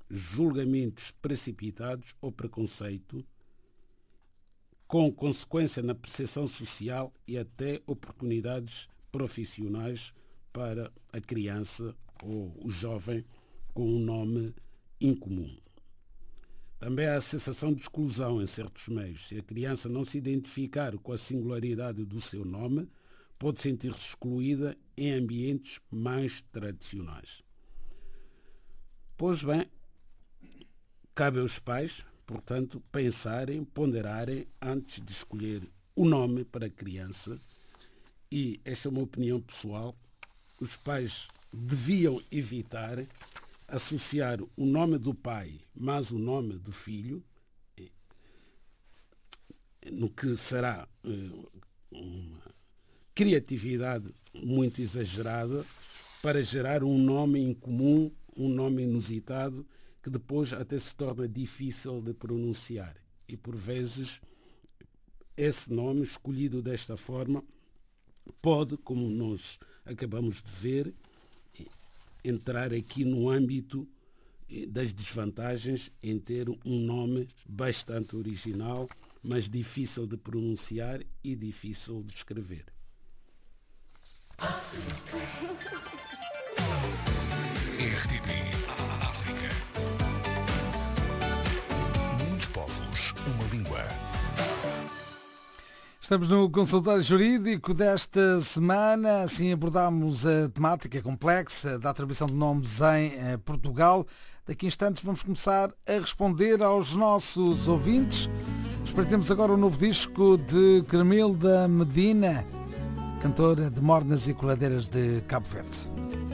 julgamentos precipitados ou preconceito, com consequência na percepção social e até oportunidades profissionais para a criança ou o jovem com um nome incomum. Também há a sensação de exclusão em certos meios. Se a criança não se identificar com a singularidade do seu nome, pode sentir-se excluída em ambientes mais tradicionais. Pois bem, cabe aos pais, portanto, pensarem, ponderarem antes de escolher o nome para a criança. E esta é uma opinião pessoal. Os pais deviam evitar associar o nome do pai mais o nome do filho, no que será uma criatividade muito exagerada para gerar um nome incomum, um nome inusitado, que depois até se torna difícil de pronunciar. E por vezes esse nome escolhido desta forma pode, como nós acabamos de ver, entrar aqui no âmbito das desvantagens em ter um nome bastante original, mas difícil de pronunciar e difícil de escrever. RTP África. Muitos povos, uma língua. Estamos no consultório jurídico desta semana, assim abordamos a temática complexa da atribuição de nomes em Portugal. Daqui a instantes vamos começar a responder aos nossos ouvintes. Espreitemos agora o novo disco de Carmilda Medina, cantora de Mornas e Coladeiras de Cabo Verde.